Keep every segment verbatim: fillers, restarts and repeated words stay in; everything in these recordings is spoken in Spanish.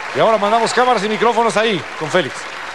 Y ahora mandamos cámaras y micrófonos ahí con Félix.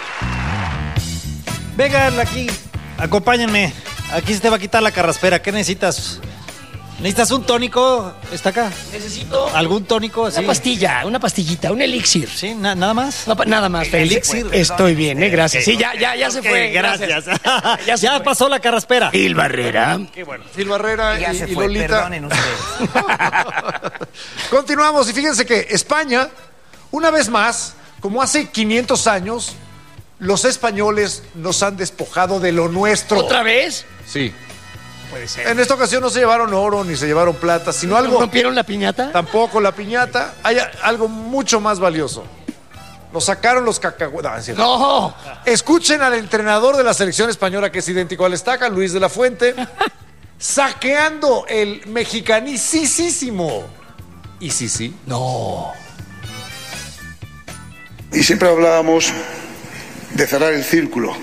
Vengan aquí, acompáñenme. Aquí se te va a quitar la carraspera. ¿Qué necesitas? ¿Necesitas un tónico? ¿Está acá? Necesito ¿Algún tónico así? una pastilla, una pastillita, un elixir. ¿Sí? ¿Na- ¿Nada más? No, nada más, Félix. Elixir. Estoy bien, ¿eh? Gracias. Sí, ya, ya, ya se Ok, fue. gracias. Ya, Ya, se fue. pasó la carraspera. Gil Barrera. Gil Barrera Ya y, se y fue, Lolita. perdonen ustedes. Continuamos y fíjense que España, una vez más, como hace quinientos años, los españoles nos han despojado de lo nuestro. ¿Otra vez? Sí. Puede ser. En esta ocasión no se llevaron oro ni se llevaron plata, sino algo, ¿Rompieron la piñata? tampoco la piñata, hay a- algo mucho más valioso. Nos sacaron los cacahuetes. No, es cierto. No. Escuchen al entrenador de la selección española, que es idéntico al Estaca, Luis de la Fuente, saqueando el mexicanicísimo. Y sí, sí. No. Y siempre hablábamos de cerrar el círculo.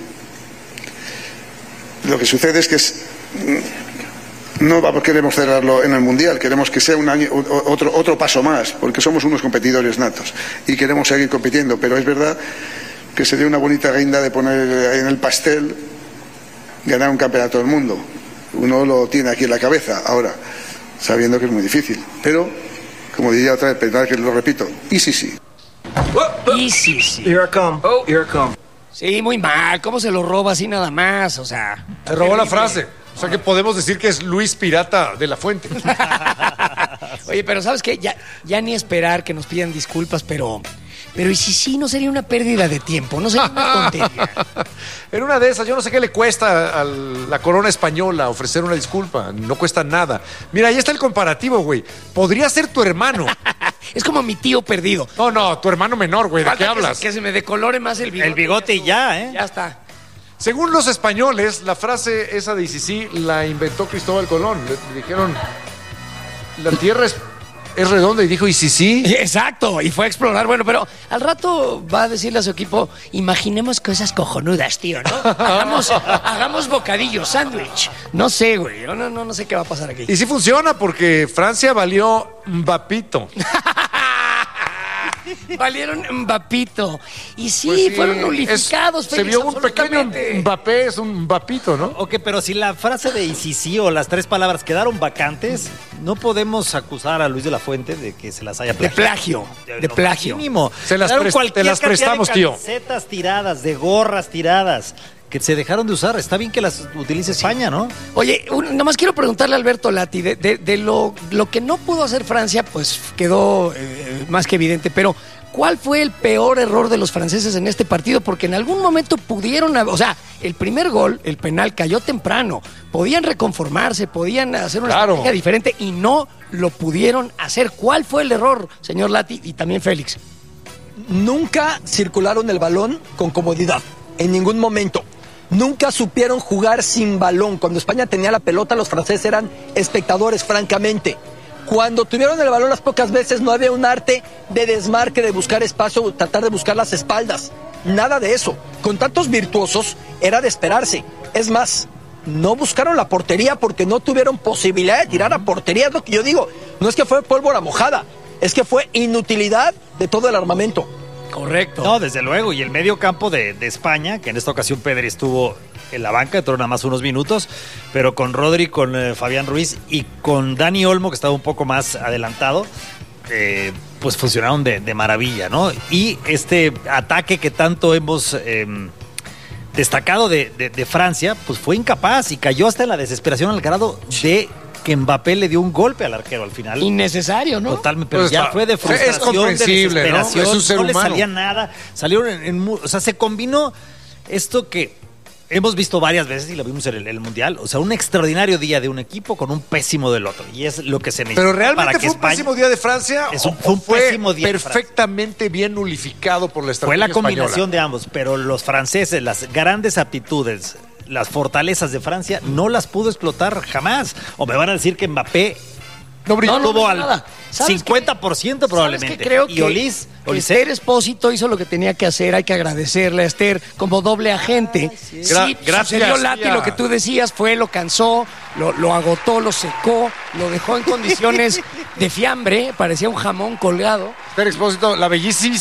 Lo que sucede es que es- no queremos cerrarlo en el Mundial, queremos que sea un año, otro, otro paso más, porque somos unos competidores natos y queremos seguir compitiendo, pero es verdad que sería una bonita guinda de poner en el pastel ganar un campeonato del mundo. Uno lo tiene aquí en la cabeza ahora, sabiendo que es muy difícil, pero, como diría otra vez, perdón que lo repito, y sí, sí. Y sí, sí. Here I come. Oh. Here I come. Sí, muy mal. ¿Cómo se lo roba así nada más? O sea. Se robó la terrible. frase. O sea que podemos decir que es Luis Pirata de la Fuente. Oye, pero ¿sabes qué? Ya, ya ni esperar que nos pidan disculpas, pero. Pero y si sí, no sería una pérdida de tiempo, no sería una tontería. En una de esas, yo no sé qué le cuesta a la corona española ofrecer una disculpa. No cuesta nada. Mira, ahí está el comparativo, güey. Podría ser tu hermano. Es como mi tío perdido. No, no, tu hermano menor, güey. ¿De Falta qué que se- hablas? Que se me decolore más el bigote. El bigote y ya, ¿eh? Ya está. Según los españoles, la frase esa de sí la inventó Cristóbal Colón. Le, le dijeron, la tierra es, es redonda, y dijo, ¿y sí sí? Exacto, y fue a explorar. Bueno, pero al rato va a decirle a su equipo, imaginemos cosas cojonudas, tío, ¿no? Hagamos, hagamos bocadillo, sándwich. No sé, güey, no, no, no sé qué va a pasar aquí. Y sí funciona porque Francia valió Mbappito. Valieron Mbappito. Y sí, Pues sí, fueron es- nulificados. se Félix, vio un pequeño absolutamente. Mbappé, es un Mbappito, ¿no? Ok, pero si la frase de y sí, sí o las tres palabras quedaron vacantes, no podemos acusar a Luis de la Fuente de que se las haya De plagiado. plagio, de plagio. Mínimo. Se las Quedaron pres- cualquier te las cantidad prestamos, de tío. camisetas tiradas, de gorras tiradas, que se dejaron de usar. Está bien que las utilice España, ¿no? Oye, un- nomás quiero preguntarle a Alberto Lati, de, de- de lo, lo que no pudo hacer Francia, pues quedó eh, más que evidente, pero ¿cuál fue el peor error de los franceses en este partido? Porque en algún momento pudieron, hab- o sea, el primer gol, el penal, cayó temprano, podían reconformarse, podían hacer una Claro. estrategia diferente y no lo pudieron hacer. ¿Cuál fue el error, señor Lati y también Félix? Nunca circularon el balón con comodidad, en ningún momento. Nunca supieron jugar sin balón. Cuando España tenía la pelota, los franceses eran espectadores, francamente. Cuando tuvieron el balón las pocas veces, no había un arte de desmarque, de buscar espacio, tratar de buscar las espaldas. Nada de eso. Con tantos virtuosos, era de esperarse. Es más, no buscaron la portería porque no tuvieron posibilidad de tirar a portería. Es lo que yo digo. No es que fue pólvora mojada, es que fue inutilidad de todo el armamento. Correcto. No, desde luego. Y el medio campo de, de España, que en esta ocasión Pedri estuvo en la banca, entró nada más unos minutos, pero con Rodri, con eh, Fabián Ruiz y con Dani Olmo, que estaba un poco más adelantado, eh, pues funcionaron de, de maravilla, ¿no? Y este ataque que tanto hemos eh, destacado de, de, de Francia, pues fue incapaz y cayó hasta en la desesperación al grado de que Mbappé le dio un golpe al arquero al final. Innecesario, ¿no? Totalmente, pero Pues ya está- fue de es frustración, de comprensible, ¿no? desesperación, Es un ser no le humano. salía nada, salieron en, en mu- o sea, se combinó esto que hemos visto varias veces y lo vimos en el, el Mundial, o sea, un extraordinario día de un equipo con un pésimo del otro, y es lo que se necesita Pero realmente para que fue un España- pésimo día de Francia. Es un- o- fue un o fue pésimo día de Francia. perfectamente bien nulificado por la estrategia Fue la combinación española. de ambos, pero los franceses, las grandes aptitudes, las fortalezas de Francia, no las pudo explotar jamás. O me van a decir que Mbappé No brilló. No, no, tuvo no, al nada. ¿Sabes cincuenta por ciento probablemente. ¿Sabes qué? Creo y que Olis, que Olise- Esther Espósito hizo lo que tenía que hacer. Hay que agradecerle a Esther como doble agente. sí, Gra- gracias, sucedió Lati, tía. lo que tú decías fue, lo cansó, lo, lo agotó, lo secó, lo dejó en condiciones de fiambre, parecía un jamón colgado. Esther Expósito, la bellísima